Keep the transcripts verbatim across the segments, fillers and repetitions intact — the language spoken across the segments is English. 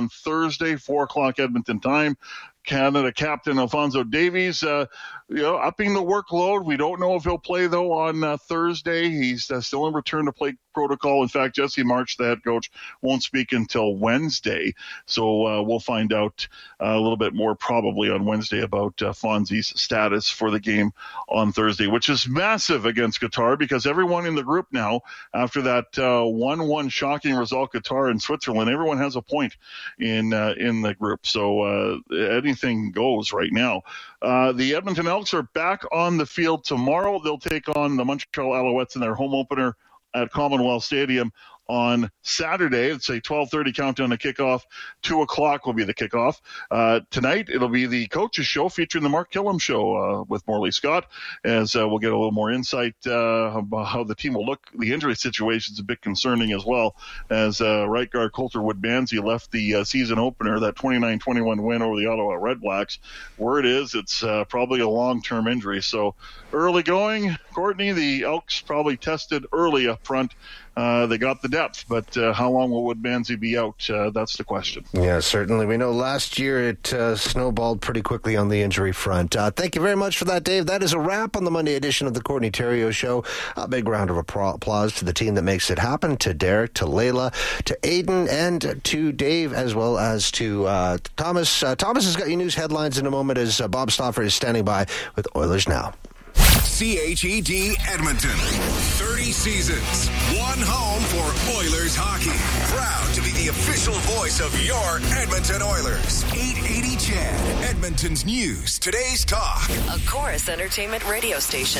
on Thursday, four o'clock Edmonton time. Canada captain Alfonso Davies, uh, you know, upping the workload. We don't know if he'll play, though, on uh, Thursday. He's uh, still in return to play protocol. In fact, Jesse March, the head coach, won't speak until Wednesday. So uh, we'll find out uh, a little bit more probably on Wednesday about uh, Fonzie's status for the game on Thursday, which is massive against Qatar because everyone in the group now, after that uh, one one shocking result, Qatar and Switzerland, everyone has a point in uh, in the group. So uh, anything goes right now. Uh, the Edmonton Elks are back on the field tomorrow. They'll take on the Montreal Alouettes in their home opener at Commonwealth Stadium on Saturday. It's a twelve thirty countdown to kickoff. two o'clock will be the kickoff. Uh, tonight, it'll be the Coaches Show featuring the Mark Killam Show uh, with Morley Scott, as uh, we'll get a little more insight uh, about how the team will look. The injury situation is a bit concerning as well, as uh, right guard Coulter Woodmansey left the uh, season opener, that twenty-nine twenty-one win over the Ottawa Redblacks. Word is it's uh, probably a long-term injury. So early going, Courtney, the Elks probably tested early up front. Uh, they got the depth, but uh, how long will Woodmansey be out? Uh, that's the question. Yeah, certainly. We know last year it uh, snowballed pretty quickly on the injury front. Uh, thank you very much for that, Dave. That is a wrap on the Monday edition of the Courtney Theriault Show. A big round of applause to the team that makes it happen, to Derek, to Layla, to Aiden, and to Dave, as well as to uh, Thomas. Uh, Thomas has got your news headlines in a moment as uh, Bob Stauffer is standing by with Oilers Now. C H E D Edmonton. thirty seasons. One home for Oilers hockey. Proud to be the official voice of your Edmonton Oilers. eight eighty C H E D. Edmonton's news. Today's talk. A Chorus Entertainment radio station.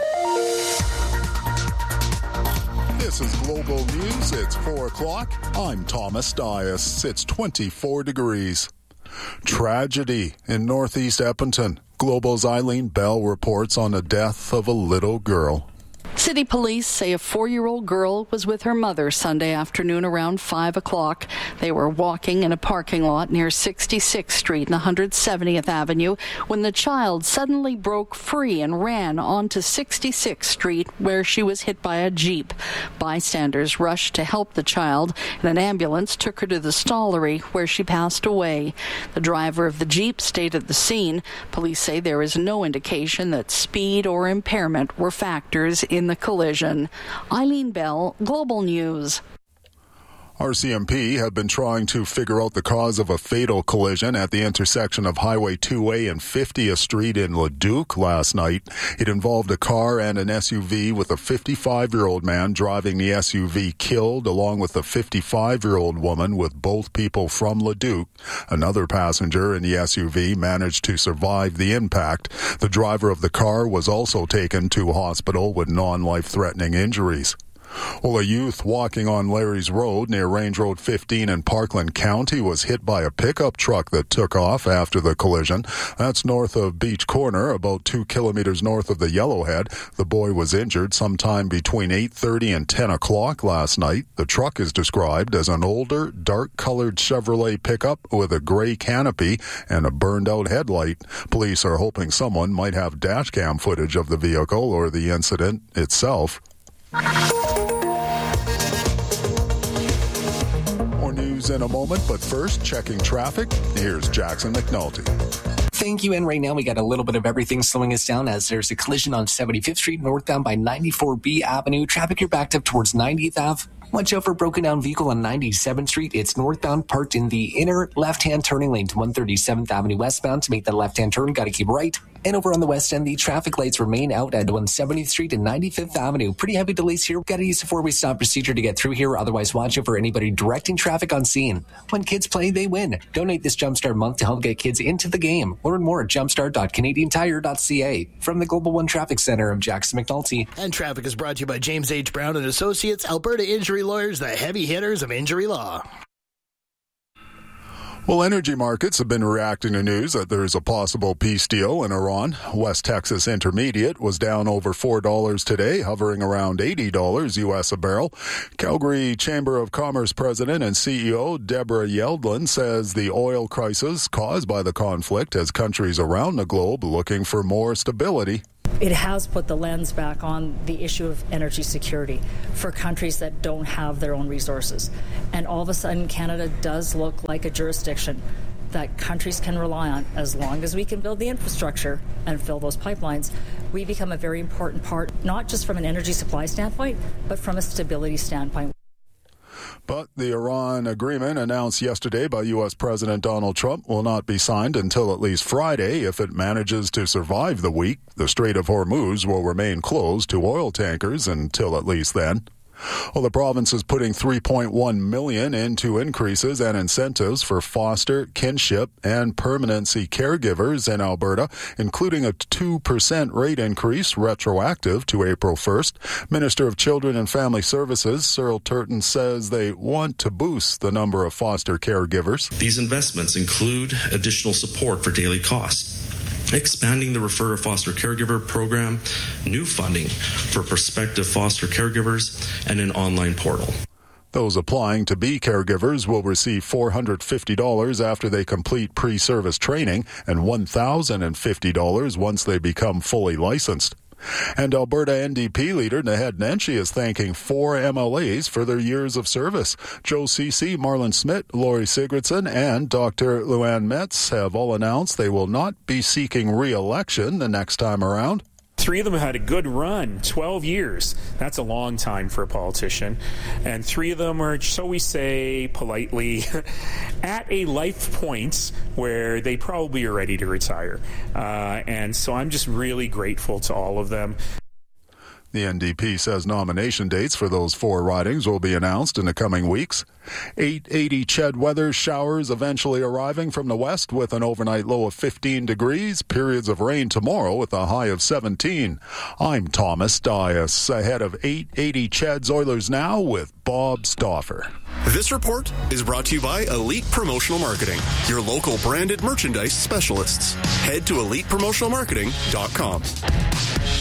This is Global News. It's four o'clock. I'm Thomas Dias. It's twenty-four degrees. Tragedy in northeast Edmonton. Global's Eileen Bell reports on the death of a little girl. City police say a four-year-old girl was with her mother Sunday afternoon around five o'clock. They were walking in a parking lot near sixty-sixth Street and one hundred seventieth Avenue when the child suddenly broke free and ran onto sixty-sixth Street, where she was hit by a Jeep. Bystanders rushed to help the child, and an ambulance took her to the Stollery, where she passed away. The driver of the Jeep stayed at the scene. Police say there is no indication that speed or impairment were factors in the collision. Eileen Bell, Global News. R C M P have been trying to figure out the cause of a fatal collision at the intersection of Highway two A and fiftieth Street in Leduc last night. It involved a car and an S U V, with a fifty-five-year-old man driving the S U V killed, along with a fifty-five-year-old woman, with both people from Leduc. Another passenger in the S U V managed to survive the impact. The driver of the car was also taken to hospital with non-life-threatening injuries. Well, a youth walking on Larry's Road near Range Road fifteen in Parkland County was hit by a pickup truck that took off after the collision. That's north of Beach Corner, about two kilometers north of the Yellowhead. The boy was injured sometime between eight thirty and ten o'clock last night. The truck is described as an older, dark-colored Chevrolet pickup with a gray canopy and a burned-out headlight. Police are hoping someone might have dash cam footage of the vehicle or the incident itself. More news in a moment, but first, checking traffic. Here's Jackson McNulty. Thank you, and right now we got a little bit of everything slowing us down as there's a collision on seventy-fifth Street northbound by ninety-four B Avenue. Traffic, you're backed up towards ninetieth Avenue. Watch out for a broken down vehicle on ninety-seventh Street. It's northbound, parked in the inner left-hand turning lane to one thirty-seventh Avenue westbound. To make that left-hand turn, got to keep right. And over on the west end, the traffic lights remain out at one seventieth Street and ninety-fifth Avenue. Pretty heavy delays here. Got to use the four-way stop procedure to get through here. Otherwise, watch out for anybody directing traffic on scene. When kids play, they win. Donate this Jumpstart month to help get kids into the game. Learn more at jumpstart dot canadian tire dot c a. From the Global One Traffic Center, I'm Jackson McNulty. And traffic is brought to you by James H. Brown and Associates, Alberta Injury Lawyers, the heavy hitters of injury law. Well, energy markets have been reacting to news that there is a possible peace deal in Iran. West Texas Intermediate was down over four dollars today, hovering around eighty dollars U S a barrel. Calgary Chamber of Commerce President and C E O Deborah Yeldlin says the oil crisis caused by the conflict has countries around the globe looking for more stability. It has put the lens back on the issue of energy security for countries that don't have their own resources. And all of a sudden, Canada does look like a jurisdiction that countries can rely on. As long as we can build the infrastructure and fill those pipelines, we become a very important part, not just from an energy supply standpoint, but from a stability standpoint. But the Iran agreement announced yesterday by U S. President Donald Trump will not be signed until at least Friday. If it manages to survive the week, the Strait of Hormuz will remain closed to oil tankers until at least then. Well, the province is putting three point one million dollars into increases and incentives for foster, kinship, and permanency caregivers in Alberta, including a two percent rate increase retroactive to April first. Minister of Children and Family Services, Cyril Turton, says they want to boost the number of foster caregivers. These investments include additional support for daily costs, expanding the Refer a Foster Caregiver program, new funding for prospective foster caregivers, and an online portal. Those applying to be caregivers will receive four hundred fifty dollars after they complete pre-service training and one thousand fifty dollars once they become fully licensed. And Alberta N D P leader Naheed Nenshi is thanking four M L As for their years of service. Joe Ceci, Marlon Smith, Lori Sigurdson, and Doctor Luann Metz have all announced they will not be seeking re-election the next time around. Three of them had a good run, twelve years. That's a long time for a politician. And three of them are, so we say politely, at a life point where they probably are ready to retire. Uh, and so I'm just really grateful to all of them. The N D P says nomination dates for those four ridings will be announced in the coming weeks. eight eighty Ched weather, showers eventually arriving from the west with an overnight low of fifteen degrees. Periods of rain tomorrow with a high of seventeen. I'm Thomas Dias, ahead of eight eighty Ched's Oilers Now with Bob Stauffer. This report is brought to you by Elite Promotional Marketing, your local branded merchandise specialists. Head to elite promotional marketing dot com.